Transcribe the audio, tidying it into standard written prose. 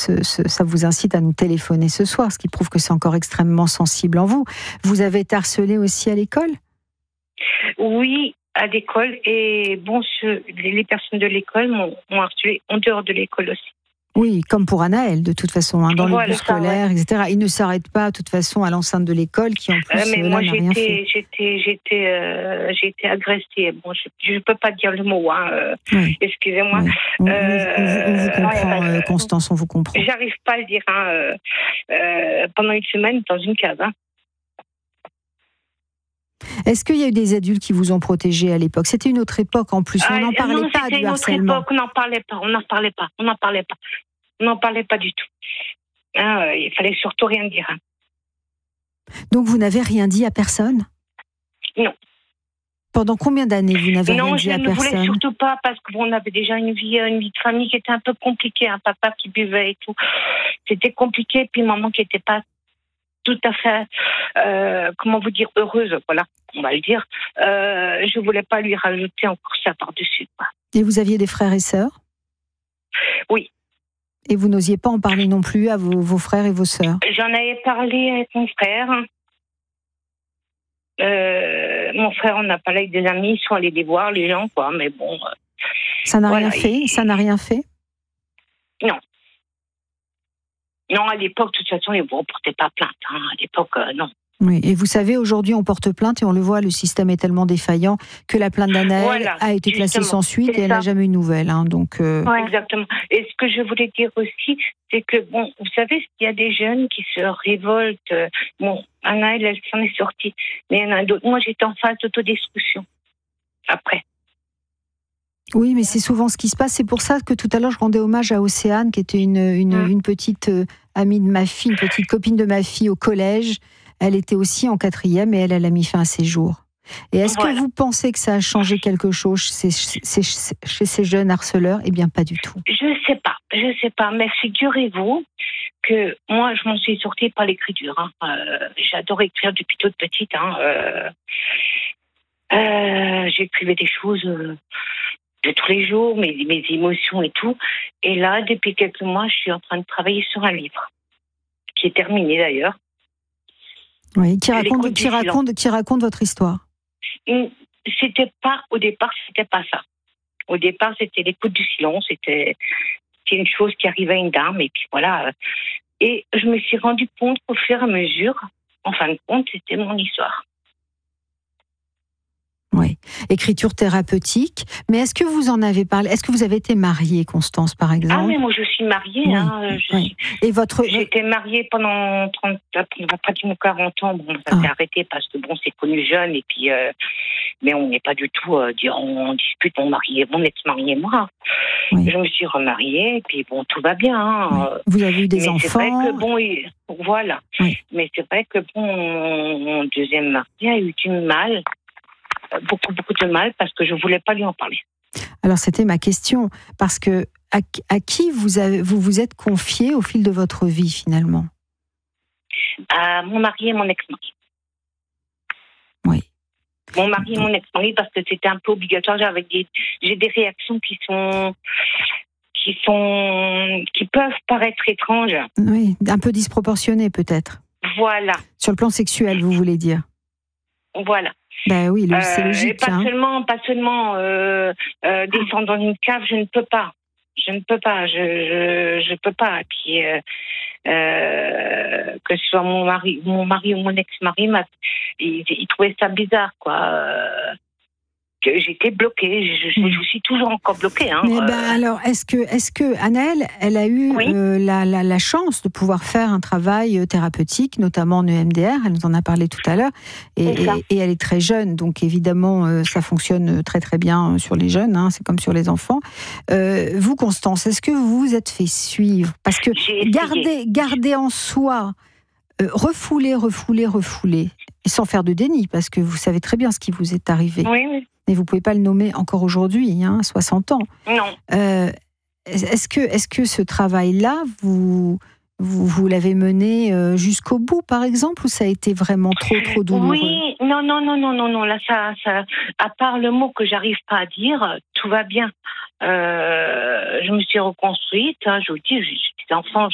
ça vous incite à nous téléphoner ce soir, ce qui prouve que c'est encore extrêmement sensible en vous. Vous avez été harcelé aussi à l'école ? Oui, à l'école. Et bon, les personnes de l'école m'ont harcelé en dehors de l'école aussi. Oui, comme pour Anaël, de toute façon, dans le bus scolaire, etc. Il ne s'arrête pas, de toute façon, à l'enceinte de l'école, qui en plus, mais là, moi, n'a rien fait. j'ai été agressée. Bon, je ne peux pas dire le mot, Oui. Excusez-moi. Oui. On vous comprend, Constance, on vous comprend. J'arrive pas à le dire, pendant une semaine, dans une case, Est-ce qu'il y a eu des adultes qui vous ont protégé à l'époque ? C'était une autre époque en plus. On n'en parlait pas du harcèlement. On n'en parlait pas du tout. Il fallait surtout rien dire. Donc vous n'avez rien dit à personne ? Non. Pendant combien d'années vous n'avez rien dit à personne ? Non, je ne voulais surtout pas, parce qu'on avait déjà une vie de famille qui était un peu compliquée. Un papa qui buvait et tout. C'était compliqué. Puis maman qui n'était pas tout à fait, heureuse, voilà, on va le dire. Je voulais pas lui rajouter encore ça par-dessus, quoi. Et vous aviez des frères et sœurs ? Oui. Et vous n'osiez pas en parler non plus à vos frères et vos sœurs ? J'en avais parlé avec mon frère. Mon frère, on a parlé avec des amis, ils sont allés les voir, les gens, quoi, mais bon... ça n'a rien fait ? Ça n'a rien fait ? Non. Non, à l'époque, de toute façon, ils ne vous reportaient pas plainte. À l'époque, non. Oui, et vous savez, aujourd'hui, on porte plainte et on le voit, le système est tellement défaillant que la plainte d'Anaël a été classée sans suite et elle n'a jamais eu de nouvelles. Donc, Exactement. Et ce que je voulais dire aussi, c'est que, bon, vous savez, il y a des jeunes qui se révoltent. Bon, Anaël, elle s'en est sortie. Mais il y en a d'autres. Moi, j'étais en phase d'autodestruction. Après. Oui, mais c'est souvent ce qui se passe. C'est pour ça que tout à l'heure, je rendais hommage à Océane, qui était une petite amie de ma fille, une petite copine de ma fille au collège. Elle était aussi en 4e et elle a mis fin à ses jours. Et est-ce que vous pensez que ça a changé quelque chose chez ces jeunes harceleurs ? Eh bien, pas du tout. Je sais pas. Mais figurez-vous que moi, je m'en suis sortie par l'écriture. J'adore écrire depuis toute petite. J'écrivais des choses de tous les jours, mes émotions et tout. Et là, depuis quelques mois, je suis en train de travailler sur un livre qui est terminé d'ailleurs. Oui, qui raconte votre histoire. Au départ, c'était pas ça. Au départ, c'était l'écoute du silence. C'était une chose qui arrivait à une dame, et puis voilà. Et je me suis rendu compte qu'au fur et à mesure, en fin de compte, c'était mon histoire. Oui, écriture thérapeutique. Mais est-ce que vous en avez parlé ? Est-ce que vous avez été mariée, Constance, par exemple ? Ah, mais moi, je suis mariée. Oui. J'ai été mariée pendant pratiquement 40 ans. Bon, ça s'est arrêté parce que, bon, c'est connu jeune. Et puis, mais on n'est pas du tout... on dispute mon ex-mari et moi. Oui. Je me suis remariée. Et puis, bon, tout va bien. Oui. Vous avez eu des enfants. C'est vrai que, bon, voilà. Oui. Mais c'est vrai que, bon, mon deuxième mari a eu du mal... beaucoup de mal, parce que je ne voulais pas lui en parler. Alors, c'était ma question, parce que à qui vous êtes confiée au fil de votre vie, finalement ? À mon mari et mon ex-mari. Oui. Mon mari et mon ex-mari, parce que c'était un peu obligatoire. J'ai des réactions qui peuvent paraître étranges. Oui, un peu disproportionnées, peut-être. Voilà. Sur le plan sexuel, vous voulez dire ? Voilà. Ben oui, c'est logique. Et pas seulement descendre dans une cave, je ne peux pas. Je peux pas. Puis, que ce soit mon mari ou mon ex-mari, il trouvait ça bizarre, quoi. Que j'étais bloquée. Je suis toujours encore bloquée. Mais alors, est-ce que Anaël, elle a eu la chance de pouvoir faire un travail thérapeutique, notamment en EMDR, elle nous en a parlé tout à l'heure, et elle est très jeune, donc évidemment, ça fonctionne très très bien sur les jeunes, c'est comme sur les enfants. Vous, Constance, est-ce que vous vous êtes fait suivre ? Parce que garder en soi, refouler, et sans faire de déni, parce que vous savez très bien ce qui vous est arrivé. Oui. Mais vous ne pouvez pas le nommer encore aujourd'hui, 60 ans. Non. Est-ce que ce travail-là, vous l'avez mené jusqu'au bout, par exemple, ou ça a été vraiment trop douloureux ? Oui, non. Là, ça, à part le mot que j'arrive pas à dire, tout va bien. Je me suis reconstruite. Je vous dis, j'étais enfant.